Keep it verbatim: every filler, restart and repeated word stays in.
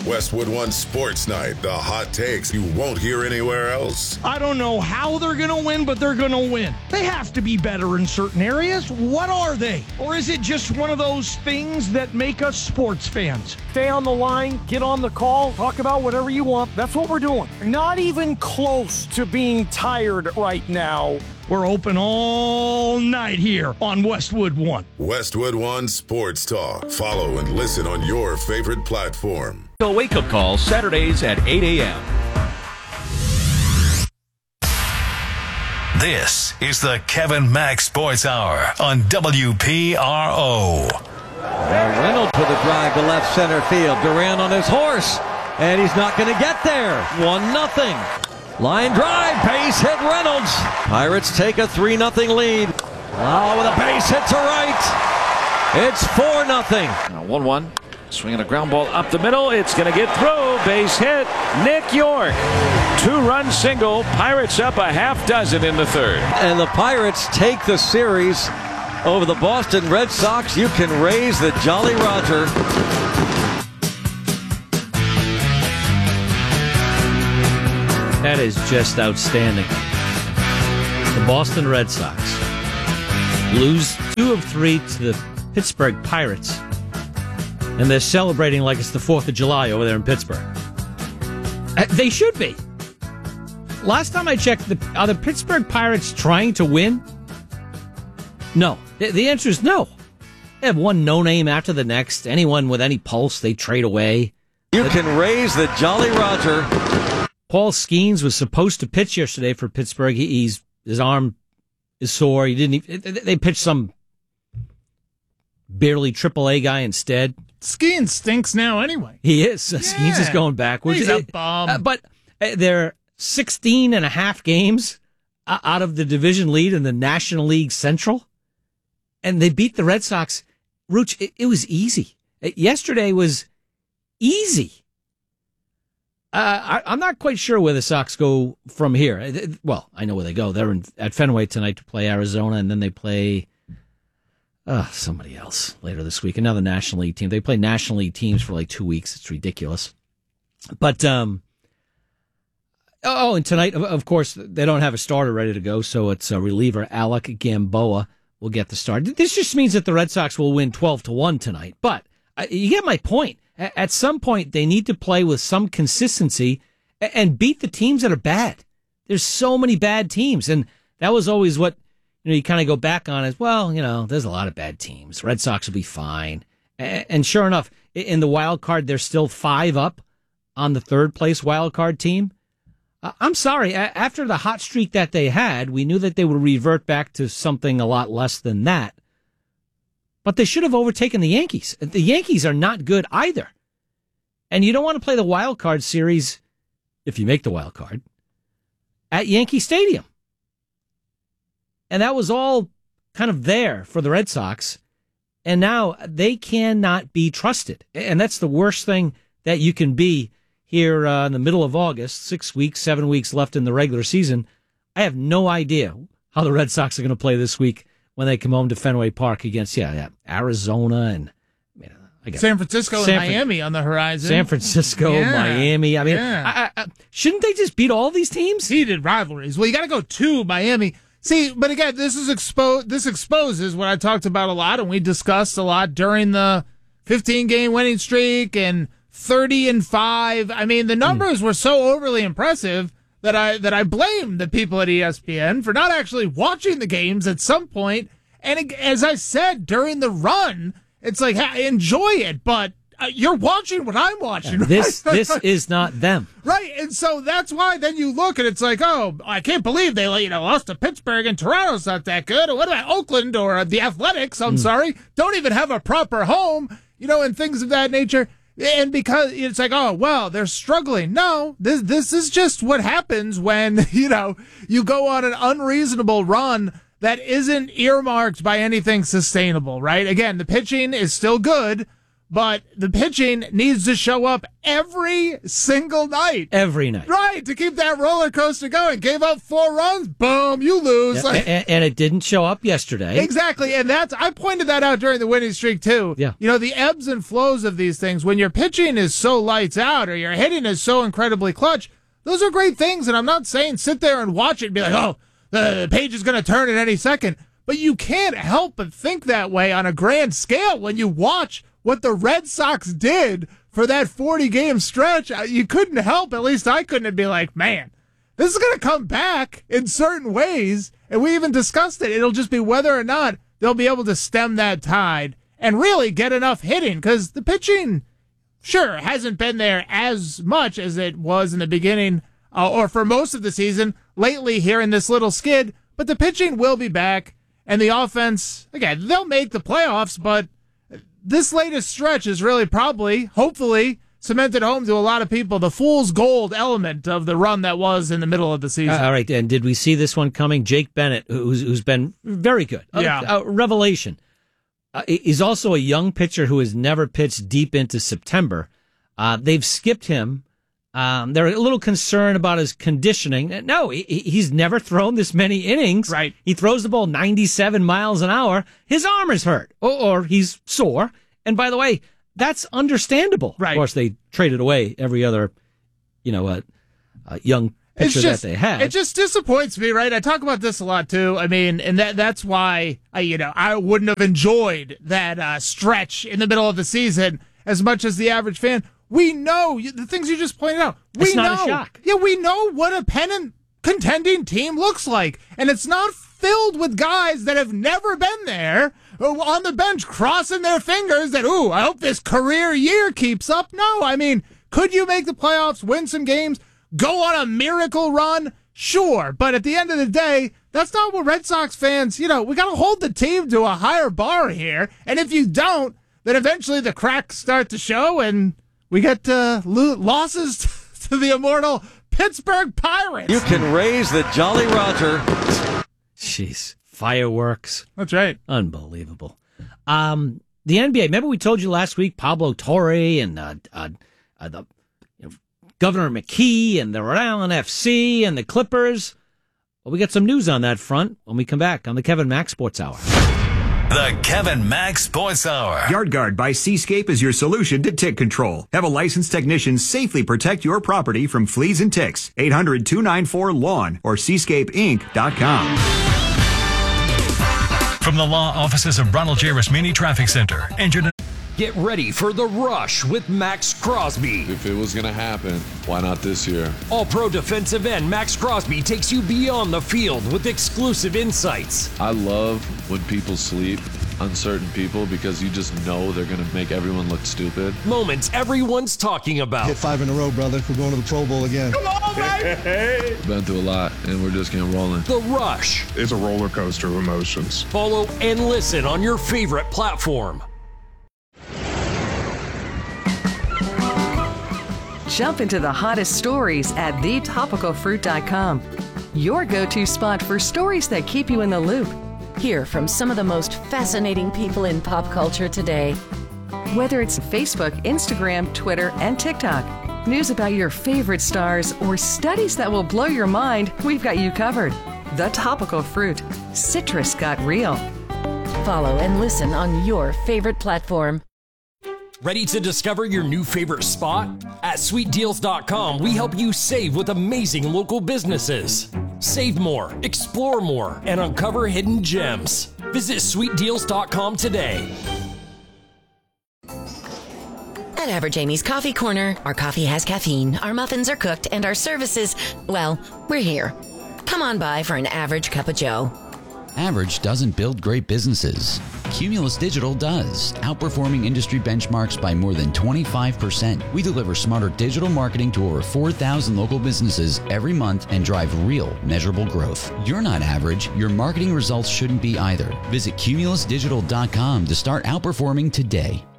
Westwood One Sports Night, the hot takes you won't hear anywhere else. I don't know how they're going to win, but they're going to win. They have to be better in certain areas. What are they? Or is it just one of those things that make us sports fans? Stay on the line, get on the call, talk about whatever you want. That's what we're doing. Not even close to being tired right now. We're open all night here on Westwood One. Westwood One Sports Talk. Follow and listen on your favorite platform. The Wake Up Call, Saturdays at eight a.m. This is the Kevin Mack Sports Hour on W P R O. Now Reynolds with a drive to left center field. Duran on his horse, and he's not going to get there. One nothing. Line drive, base hit Reynolds. Pirates take a three nothing lead. Oh, with a base hit to right. It's four nothing. one one. Swinging a ground ball up the middle. It's going to get through. Base hit. Nick York. Two-run single. Pirates up a half dozen in the third. And the Pirates take the series over the Boston Red Sox. You can raise the Jolly Roger. That is just outstanding. The Boston Red Sox lose two of three to the Pittsburgh Pirates, and they're celebrating like it's the fourth of July over there in Pittsburgh. Uh, they should be. Last time I checked, the, are the Pittsburgh Pirates trying to win? No. The, the answer is no. They have one no-name after the next. Anyone with any pulse, they trade away. You can raise the Jolly Roger. Paul Skeens was supposed to pitch yesterday for Pittsburgh. He, he's his arm is sore. He didn't. Even, they pitched some barely triple A guy instead. Skeens stinks now anyway. He is. Yeah. Skeens is going backwards. He's a bum. Uh, but uh, they're sixteen and a half games uh, out of the division lead in the National League Central, and they beat the Red Sox. Rooch, it, it was easy. Uh, yesterday was easy. Uh, I, I'm not quite sure where the Sox go from here. Well, I know where they go. They're in, at Fenway tonight to play Arizona, and then they play uh, somebody else later this week, another National League team. They play National League teams for like two weeks. It's ridiculous. But, um, oh, and tonight, of, of course, they don't have a starter ready to go, so it's a reliever, Alec Gamboa, will get the start. This just means that the Red Sox will win twelve to one tonight. But uh, you get my point. At some point, they need to play with some consistency and beat the teams that are bad. There's so many bad teams, and that was always what you know. You kind of go back on as well. You know, there's a lot of bad teams. Red Sox will be fine, and sure enough, in the wild card, they're still five up on the third place wild card team. I'm sorry. After the hot streak that they had, we knew that they would revert back to something a lot less than that. But they should have overtaken the Yankees. The Yankees are not good either. And you don't want to play the wild card series, if you make the wild card, at Yankee Stadium. And that was all kind of there for the Red Sox. And now they cannot be trusted. And that's the worst thing that you can be here uh, in the middle of August, six weeks, seven weeks left in the regular season. I have no idea how the Red Sox are going to play this week when they come home to Fenway Park against, yeah, yeah Arizona and I mean, I guess, San Francisco San and Miami on the horizon. San Francisco, yeah. Miami. I mean, yeah. I, I, shouldn't they just beat all these teams? Heated rivalries. Well, you got to go to Miami. See, but again, this is expo- This exposes what I talked about a lot, and we discussed a lot during the fifteen-game winning streak and thirty and five. I mean, the numbers mm. were so overly impressive that I that I blame the people at E S P N for not actually watching the games at some point. And it, as I said during the run, it's like, enjoy it, but uh, you're watching what I'm watching. Yeah, this right? this is not them, right? And so that's why then you look and it's like, oh, I can't believe they you know lost to Pittsburgh and Toronto's not that good. Or what about Oakland or the Athletics? I'm mm. sorry, don't even have a proper home, you know, and things of that nature. And because it's like, oh, well, they're struggling. No, this this is just what happens when, you know, you go on an unreasonable run that isn't earmarked by anything sustainable, right? Again, the pitching is still good, but the pitching needs to show up every single night. Every night. Right, to keep that roller coaster going. Gave up four runs, boom, you lose. Yeah, like, and, and it didn't show up yesterday. Exactly, and that's I pointed that out during the winning streak, too. Yeah. You know, the ebbs and flows of these things, when your pitching is so lights out or your hitting is so incredibly clutch, those are great things, and I'm not saying sit there and watch it and be like, oh, the page is going to turn at any second. But you can't help but think that way on a grand scale when you watch what the Red Sox did for that forty-game stretch. You couldn't help, at least I couldn't, be like, man, this is going to come back in certain ways. And we even discussed it. It'll just be whether or not they'll be able to stem that tide and really get enough hitting, because the pitching, sure, hasn't been there as much as it was in the beginning uh, or for most of the season. Lately here in this little skid, but the pitching will be back. And the offense, again, they'll make the playoffs, but this latest stretch is really probably, hopefully, cemented home to a lot of people the fool's gold element of the run that was in the middle of the season. Uh, all right, and did we see this one coming? Jake Bennett, who's, who's been very good. Yeah. A, a revelation. Uh, he's also a young pitcher who has never pitched deep into September. Uh, they've skipped him. Um, they're a little concerned about his conditioning. No, he, he's never thrown this many innings. Right. He throws the ball ninety-seven miles an hour. His arm is hurt, or, or he's sore. And by the way, that's understandable. Right. Of course, they traded away every other, you know, uh, uh, young pitcher just, that they had. It just disappoints me, right? I talk about this a lot too. I mean, and that that's why I, you know, I wouldn't have enjoyed that uh, stretch in the middle of the season as much as the average fan. We know the things you just pointed out. We it's not know, a shock. Yeah, we know what a pennant contending team looks like, and it's not filled with guys that have never been there on the bench crossing their fingers that, ooh, I hope this career year keeps up. No, I mean, could you make the playoffs, win some games, go on a miracle run? Sure, but at the end of the day, that's not what Red Sox fans, you know, we got to hold the team to a higher bar here, and if you don't, then eventually the cracks start to show, and we get uh, lo- losses to the immortal Pittsburgh Pirates. You can raise the Jolly Roger. Jeez, fireworks. That's right. Unbelievable. Um, the N B A, remember we told you last week, Pablo Torre and uh, uh, uh, the you know, Governor McKee and the Rhode Island F C and the Clippers? Well, we got some news on that front when we come back on the Kevin Mack Sports Hour. The Kevin Mack Sports Hour. YardGuard by Seascape is your solution to tick control. Have a licensed technician safely protect your property from fleas and ticks. eight hundred, two nine four, lawn or seascape inc dot com. From the law offices of Ronald J. Rasmini Traffic Center. Engineer. Get ready for The Rush with Max Crosby. If it was going to happen, why not this year? All-pro defensive end Max Crosby takes you beyond the field with exclusive insights. I love when people sleep, uncertain people, because you just know they're going to make everyone look stupid. Moments everyone's talking about. Hit five in a row, brother. We're going to the Pro Bowl again. Come on, baby! We've been through a lot, and we're just getting rolling. The Rush. It's a roller coaster of emotions. Follow and listen on your favorite platform. Jump into the hottest stories at the topical fruit dot com. Your go-to spot for stories that keep you in the loop. Hear from some of the most fascinating people in pop culture today. Whether it's Facebook, Instagram, Twitter, and TikTok, news about your favorite stars, or studies that will blow your mind, we've got you covered. The Topical Fruit. Citrus got real. Follow and listen on your favorite platform. Ready to discover your new favorite spot? At sweet deals dot com, we help you save with amazing local businesses. Save more, explore more, and uncover hidden gems. Visit sweet deals dot com today. At Average Amy's Coffee Corner, our coffee has caffeine, our muffins are cooked, and our services, well, we're here. Come on by for an average cup of joe. Average doesn't build great businesses. Cumulus Digital does, outperforming industry benchmarks by more than twenty-five percent. We deliver smarter digital marketing to over four thousand local businesses every month and drive real, measurable growth. You're not average. Your marketing results shouldn't be either. Visit cumulus digital dot com to start outperforming today.